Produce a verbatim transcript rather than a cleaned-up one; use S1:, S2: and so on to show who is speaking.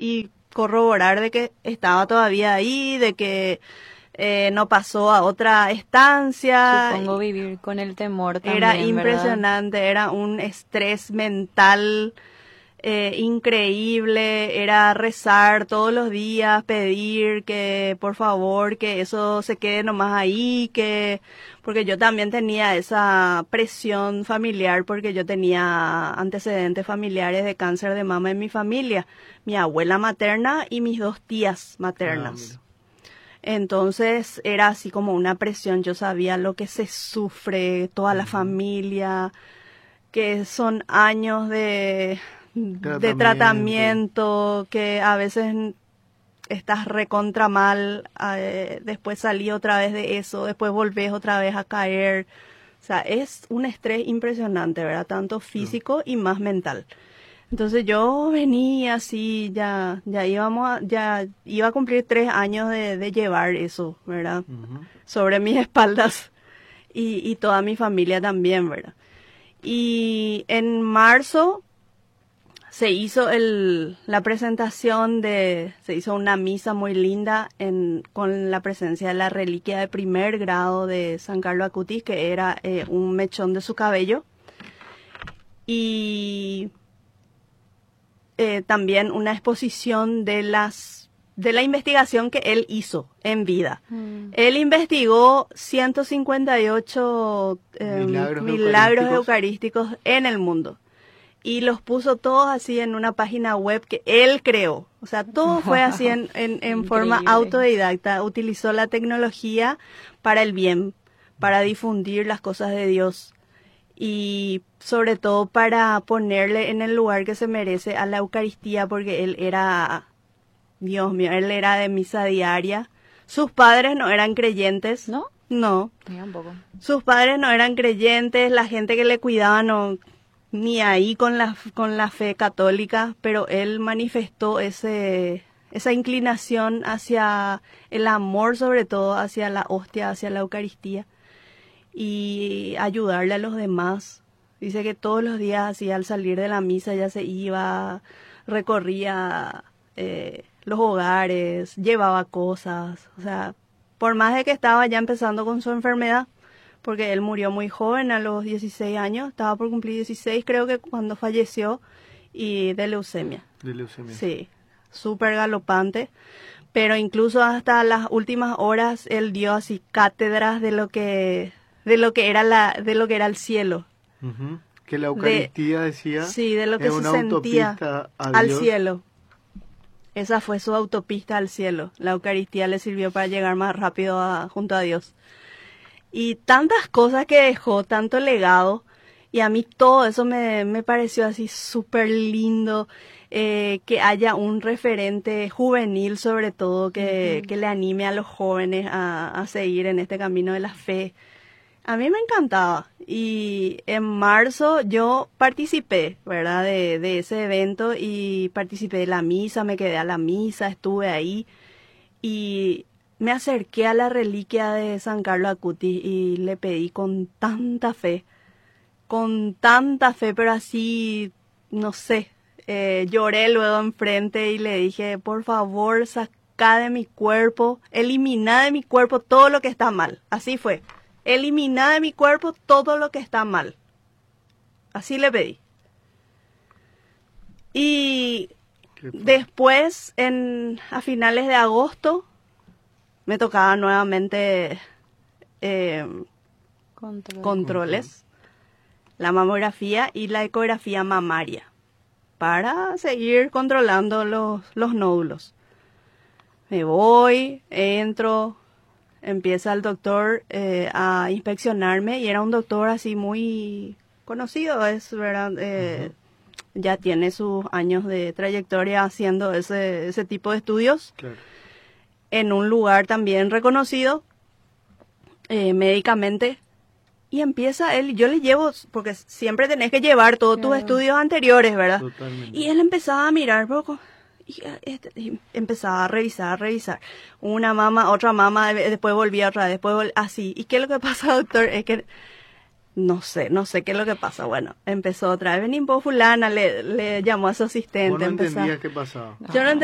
S1: y corroborar de que estaba todavía ahí, de que eh, no pasó a otra estancia.
S2: Supongo vivir con el temor también,
S1: Era impresionante,
S2: ¿verdad?
S1: era un estrés mental eh, increíble, era rezar todos los días, pedir que por favor que eso se quede nomás ahí, que porque yo también tenía esa presión familiar porque yo tenía antecedentes familiares de cáncer de mama en mi familia, mi abuela materna y mis dos tías maternas. Ah, entonces era así como una presión, yo sabía lo que se sufre, toda la familia, que son años de, tratamiento. de tratamiento, que a veces estás recontra mal, eh, después salí otra vez de eso, después volvés otra vez a caer. O sea, es un estrés impresionante, ¿verdad? Tanto físico y más mental. Entonces yo venía así, ya ya íbamos a, ya iba a cumplir tres años de, de llevar eso, ¿verdad? Uh-huh. Sobre mis espaldas y, y toda mi familia también, ¿verdad? Y en marzo se hizo el, la presentación de, se hizo una misa muy linda en, con la presencia de la reliquia de primer grado de San Carlos Acutis, que era eh, un mechón de su cabello. Y eh, también una exposición de las, de la investigación que él hizo en vida. Mm. Él investigó ciento cincuenta y ocho eh, milagros, milagros eucarísticos. eucarísticos en el mundo. Y los puso todos así en una página web que él creó. O sea, todo fue así en, en, en forma autodidacta. Utilizó la tecnología para el bien, para difundir las cosas de Dios. Y sobre todo para ponerle en el lugar que se merece a la Eucaristía, porque él era, Dios mío, él era de misa diaria. Sus padres no eran creyentes.
S2: ¿No?
S1: No.
S2: Ni tampoco.
S1: Sus padres no eran creyentes, la gente que le cuidaba no... ni ahí con la con la fe católica, pero él manifestó ese esa inclinación hacia el amor, sobre todo hacia la hostia, hacia la Eucaristía y ayudarle a los demás. Dice que todos los días así al salir de la misa ya se iba, recorría eh, los hogares, llevaba cosas, o sea, por más de que estaba ya empezando con su enfermedad, porque él murió muy joven, a los dieciséis años, estaba por cumplir dieciséis creo que cuando falleció, y de leucemia.
S3: De leucemia.
S1: Sí, súper galopante, pero incluso hasta las últimas horas él dio así cátedras de lo que de lo que era la de lo que era el cielo.
S3: Uh-huh. Que la Eucaristía de, decía.
S1: Sí, de lo que se sentía al cielo. Esa fue su autopista al cielo. La Eucaristía le sirvió para llegar más rápido a, junto a Dios. Y tantas cosas que dejó, tanto legado, y a mí todo eso me, me pareció así súper lindo, eh, que haya un referente juvenil sobre todo, que, uh-huh. que le anime a los jóvenes a, a seguir en este camino de la fe. A mí me encantaba, y en marzo yo participé, ¿verdad?, de, de ese evento, y participé de la misa, me quedé a la misa, estuve ahí, y... me acerqué a la reliquia de San Carlos Acutis y le pedí con tanta fe, con tanta fe, pero así, no sé, eh, lloré luego enfrente y le dije, por favor, saca de mi cuerpo, elimina de mi cuerpo todo lo que está mal. Así fue, elimina de mi cuerpo todo lo que está mal. Así le pedí. Y después, en, a finales de agosto, me tocaba nuevamente eh, Control. controles, la mamografía y la ecografía mamaria, para seguir controlando los, los nódulos. Me voy, entro, empieza el doctor eh, a inspeccionarme, y era un doctor así muy conocido, es verdad, eh, uh-huh. ya tiene sus años de trayectoria haciendo ese, ese tipo de estudios. Claro. En un lugar también reconocido eh, médicamente, y empieza él, yo le llevo, porque siempre tenés que llevar todos claro. tus estudios anteriores, ¿verdad? Totalmente. Y él empezaba a mirar poco, y, este, y empezaba a revisar, a revisar, una mama, otra mama, después volvía otra vez, después vol- así, ¿y qué es lo que pasa, doctor? Es que no sé, no sé qué es lo que pasa. Bueno, empezó otra vez, vení, fulana, le, le llamó a su asistente.
S3: ¿Vos no
S1: empezó,
S3: entendías qué pasaba?
S1: Yo no